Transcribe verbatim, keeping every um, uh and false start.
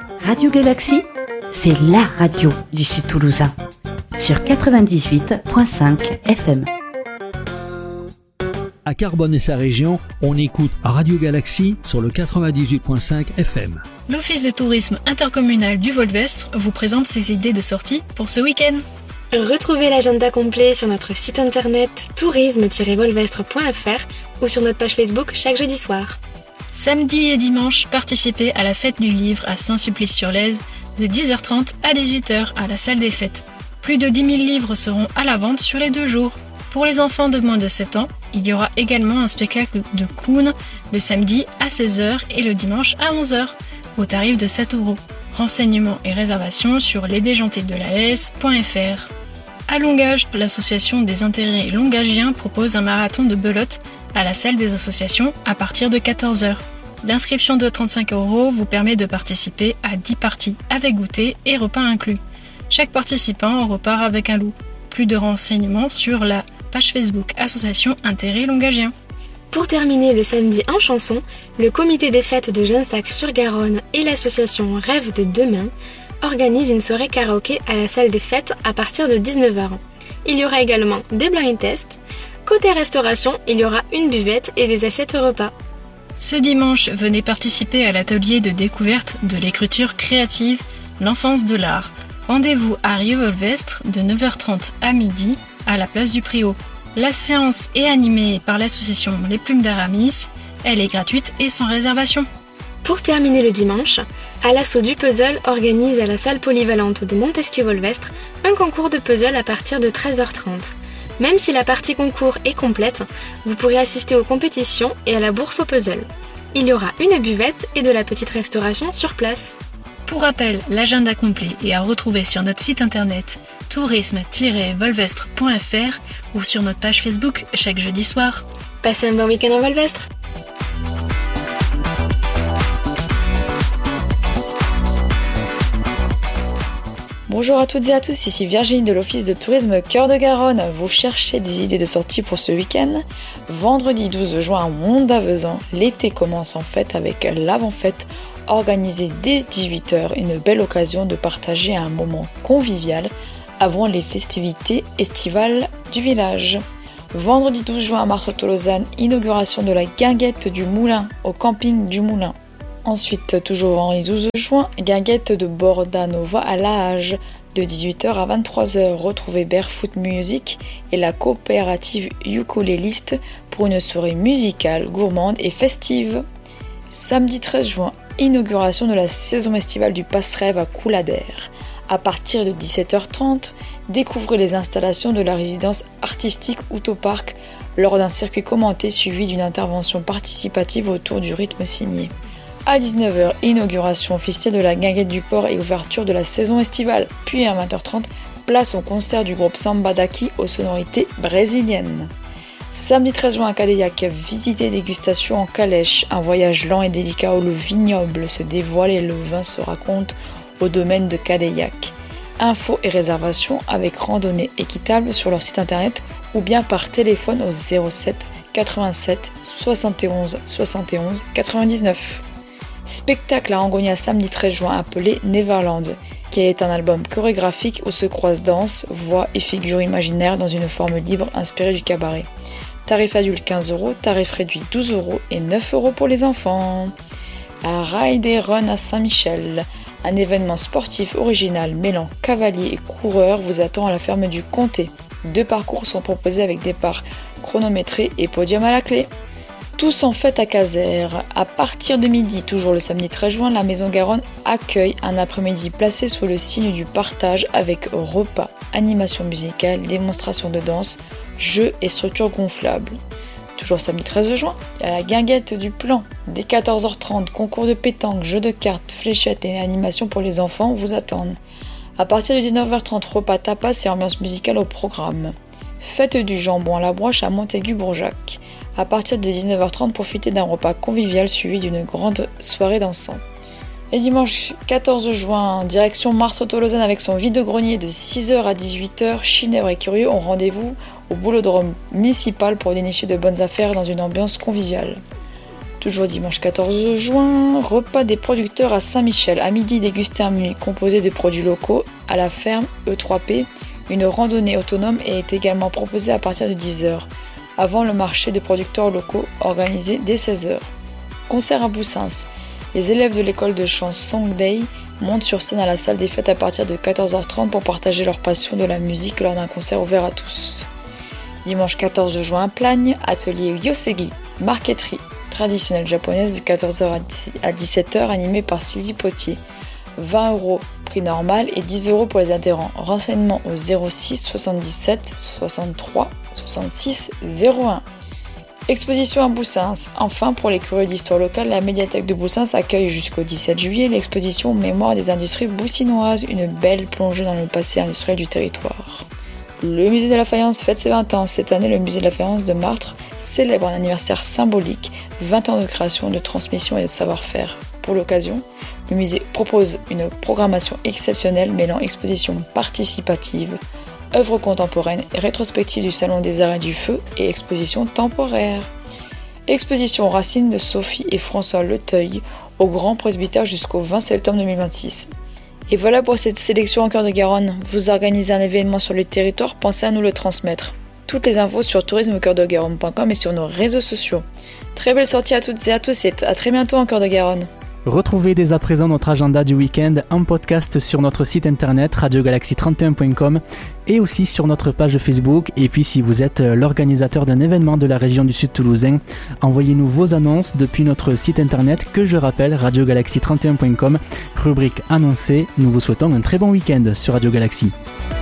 Radio Galaxie, c'est la radio du Sud Toulousain, sur quatre-vingt-dix-huit virgule cinq F M. À Carbone et sa région, on écoute Radio Galaxie sur le quatre-vingt-dix-huit virgule cinq F M. L'Office de tourisme intercommunal du Volvestre vous présente ses idées de sortie pour ce week-end. Retrouvez l'agenda complet sur notre site internet tourisme tiret volvestre point f r ou sur notre page Facebook chaque jeudi soir. Samedi et dimanche, participez à la fête du livre à Saint-Sulpice-sur-Lèze de dix heures trente à dix-huit heures à la salle des fêtes. Plus de dix mille livres seront à la vente sur les deux jours. Pour les enfants de moins de sept ans, il y aura également un spectacle de clown le samedi à seize heures et le dimanche à onze heures, au tarif de sept euros. Renseignements et réservations sur les déjantés de la S point f r. À Longage, l'association des intérêts longagiens propose un marathon de belote à la salle des associations à partir de quatorze heures. L'inscription de trente-cinq euros vous permet de participer à dix parties avec goûter et repas inclus. Chaque participant repart avec un lot. Plus de renseignements sur la page Facebook Association Intérêts Longagiens. Pour terminer le samedi en chanson, le comité des fêtes de Gensac-sur-Garonne et l'association Rêve de Demain organisent une soirée karaoké à la salle des fêtes à partir de dix-neuf heures. Il y aura également des blind tests. Côté restauration, il y aura une buvette et des assiettes repas. Ce dimanche, venez participer à l'atelier de découverte de l'écriture créative, l'enfance de l'art. Rendez-vous à Rieux-Volvestre de neuf heures trente à midi à la place du Préau. La séance est animée par l'association Les Plumes d'Aramis. Elle est gratuite et sans réservation. Pour terminer le dimanche, à l'assaut du puzzle organise à la salle polyvalente de Montesquieu-Volvestre un concours de puzzle à partir de treize heures trente. Même si la partie concours est complète, vous pourrez assister aux compétitions et à la bourse au puzzle. Il y aura une buvette et de la petite restauration sur place. Pour rappel, l'agenda complet est à retrouver sur notre site internet tourisme tiret volvestre point f r ou sur notre page Facebook chaque jeudi soir. Passez un bon week-end en Volvestre. Bonjour à toutes et à tous, ici Virginie de l'Office de tourisme Cœur de Garonne. Vous cherchez des idées de sortie pour ce week-end ? Vendredi douze juin à Mont-d'Avezan, l'été commence en fait avec l'avant-fête organisée dès dix-huit heures, une belle occasion de partager un moment convivial avant les festivités estivales du village. Vendredi douze juin à Martres-Tolosane, inauguration de la guinguette du Moulin au camping du Moulin. Ensuite, toujours vendredi douze juin, guinguette de Bordanova à La Hage, de dix-huit heures à vingt-trois heures. Retrouvez Barefoot Music et la coopérative ukuléliste pour une soirée musicale, gourmande et festive. Samedi treize juin, inauguration de la saison estivale du Passe-Rêve à Coulader. À partir de dix-sept heures trente, découvrez les installations de la résidence artistique Autopark lors d'un circuit commenté suivi d'une intervention participative autour du rythme signé. À dix-neuf heures, inauguration officielle de la guinguette du port et ouverture de la saison estivale. Puis à vingt heures trente, place au concert du groupe Samba Daki aux sonorités brésiliennes. Samedi treize juin à Cadéillac, visite et dégustation en calèche, un voyage lent et délicat où le vignoble se dévoile et le vin se raconte au domaine de Cadéillac. Infos et réservations avec randonnée équitable sur leur site internet ou bien par téléphone au zéro sept quatre-vingt-sept soixante et onze soixante et onze quatre-vingt-dix-neuf. Spectacle à Angonia samedi treize juin appelé Neverland, qui est un album chorégraphique où se croisent danse, voix et figures imaginaires dans une forme libre inspirée du cabaret. Tarif adulte quinze euros, tarif réduit douze euros et neuf euros pour les enfants. À Ride et Run à Saint-Michel, un événement sportif original mêlant cavaliers et coureurs vous attend à la ferme du Comté. Deux parcours sont proposés avec départ chronométré et podium à la clé. Tous en fête à Caser. À partir de midi, toujours le samedi treize juin, la Maison Garonne accueille un après-midi placé sous le signe du partage avec repas, animation musicale, démonstration de danse, jeux et structures gonflables. Toujours samedi treize juin, il y a la guinguette du plan. Dès quatorze heures trente, concours de pétanque, jeux de cartes, fléchettes et animation pour les enfants vous attendent. À partir de dix-neuf heures trente, repas tapas et ambiance musicale au programme. Fête du jambon à la broche à Montaigu-Bourjac. À partir de dix-neuf heures trente, profitez d'un repas convivial suivi d'une grande soirée dansant. Et dimanche quatorze juin, direction Martres-Tolosane avec son vide-grenier de six heures à dix-huit heures, Chinèvre et Curieux ont rendez-vous au boulodrome municipal pour dénicher de bonnes affaires dans une ambiance conviviale. Toujours dimanche quatorze juin, repas des producteurs à Saint-Michel. À midi, dégusté un menu composé de produits locaux à la ferme E trois P. Une randonnée autonome est également proposée à partir de dix heures, avant le marché de producteurs locaux organisé dès seize heures. Concert à Boussens. Les élèves de l'école de chant Songday montent sur scène à la salle des fêtes à partir de quatorze heures trente pour partager leur passion de la musique lors d'un concert ouvert à tous. Dimanche quatorze juin, Plagne, atelier Yosegi, marqueterie traditionnelle japonaise de quatorze heures à dix-sept heures animée par Sylvie Potier. vingt euros prix normal et dix euros pour les adhérents. Renseignements au zéro six soixante-dix-sept soixante-trois soixante-six zéro un. Exposition à Boussens. Enfin, pour les curieux d'histoire locale, la médiathèque de Boussens accueille jusqu'au dix-sept juillet l'exposition Mémoire des industries boussinoises, une belle plongée dans le passé industriel du territoire. Le musée de la faïence fête ses vingt ans. Cette année, le musée de la faïence de Martres célèbre un anniversaire symbolique, vingt ans de création, de transmission et de savoir-faire. Pour l'occasion, le musée propose une programmation exceptionnelle mêlant exposition participative, œuvres contemporaines, rétrospective du Salon des Arts et du Feu et exposition temporaire. Exposition Racines de Sophie et François Leteuil au Grand Presbytère jusqu'au vingt septembre deux mille vingt-six. Et voilà pour cette sélection en Cœur de Garonne. Vous organisez un événement sur le territoire, pensez à nous le transmettre. Toutes les infos sur tourisme cœur de garonne point com et sur nos réseaux sociaux. Très belle sortie à toutes et à tous et à très bientôt en Cœur de Garonne. Retrouvez dès à présent notre agenda du week-end en podcast sur notre site internet radio galaxie trente et un point com et aussi sur notre page Facebook. Et puis si vous êtes l'organisateur d'un événement de la région du Sud Toulousain, envoyez-nous vos annonces depuis notre site internet que je rappelle radio galaxie trente et un point com, rubrique annoncée. Nous vous souhaitons un très bon week-end sur Radio Galaxie.